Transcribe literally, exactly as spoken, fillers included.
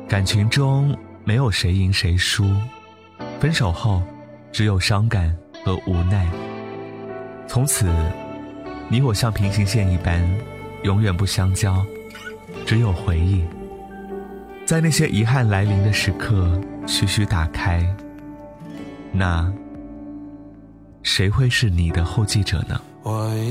感情中没有谁赢谁输，分手后只有伤感和无奈。从此你我像平行线一般永远不相交，只有回忆在那些遗憾来临的时刻徐徐打开。那谁会是你的后继者呢？ 我